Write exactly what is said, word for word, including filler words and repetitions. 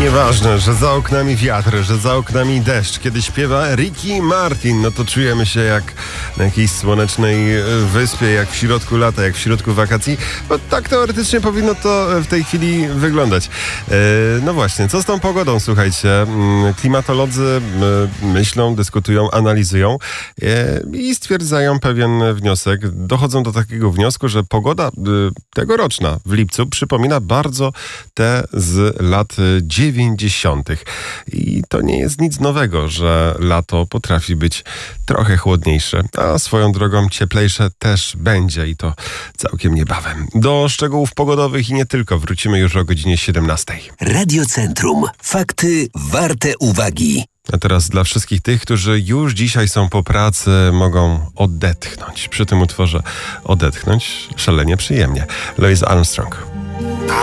Nieważne, że za oknami wiatr, że za oknami deszcz. Kiedy śpiewa Ricky Martin, no to czujemy się jak na jakiejś słonecznej wyspie, jak w środku lata, jak w środku wakacji. Bo tak teoretycznie powinno to w tej chwili wyglądać. E, no właśnie, co z tą pogodą, słuchajcie? Klimatolodzy myślą, dyskutują, analizują e, i stwierdzają pewien wniosek. Dochodzą do takiego wniosku, że pogoda tegoroczna w lipcu przypomina bardzo te z lat dziewięćdziesiątych. I to nie jest nic nowego, że lato potrafi być trochę chłodniejsze, a swoją drogą cieplejsze też będzie i to całkiem niebawem. Do szczegółów pogodowych i nie tylko wrócimy już o godzinie siedemnastej. Radiocentrum. Fakty warte uwagi. A teraz dla wszystkich tych, którzy już dzisiaj są po pracy, mogą odetchnąć. Przy tym utworze odetchnąć szalenie przyjemnie. Louis Armstrong.